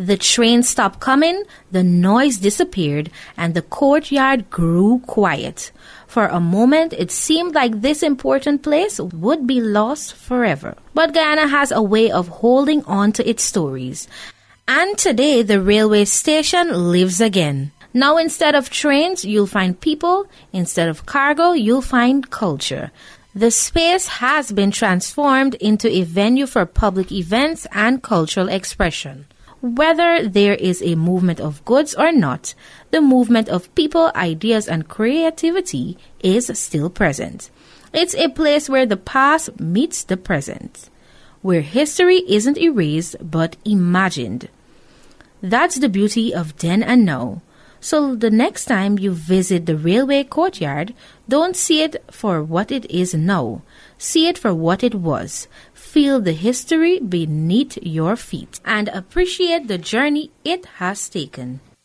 The train stopped coming, the noise disappeared, and the courtyard grew quiet. For a moment, it seemed like this important place would be lost forever. But Guyana has a way of holding on to its stories. And today, the railway station lives again. Now, instead of trains, you'll find people. Instead of cargo, you'll find culture. The space has been transformed into a venue for public events and cultural expression. Whether there is a movement of goods or not, the movement of people, ideas, and creativity is still present. It's a place where the past meets the present, where history isn't erased but imagined. That's the beauty of then and now. So the next time you visit the railway courtyard, don't see it for what it is now. See it for what it was. Feel the history beneath your feet and appreciate the journey it has taken.